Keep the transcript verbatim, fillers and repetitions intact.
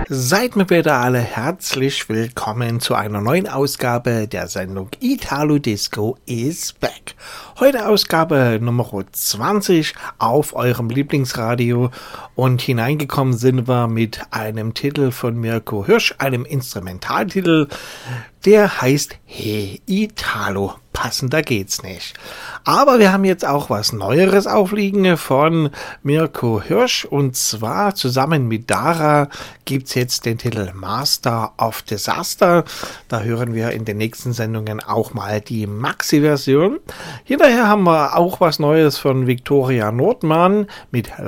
Seid mir bitte alle herzlich willkommen zu einer neuen Ausgabe der Sendung Italo Disco is Back. Heute Ausgabe Nummer zwanzig auf eurem Lieblingsradio und hineingekommen sind wir mit einem Titel von Mirko Hirsch, einem Instrumentaltitel, der heißt Hey Italo. Passender geht's nicht. Aber wir haben jetzt auch was Neueres aufliegen von Mirko Hirsch und zwar zusammen mit Dara gibt's jetzt den Titel Master of Disaster. Da hören wir in den nächsten Sendungen auch mal die Maxi-Version. Hinterher haben wir auch was Neues von Viktoria Nordmann mit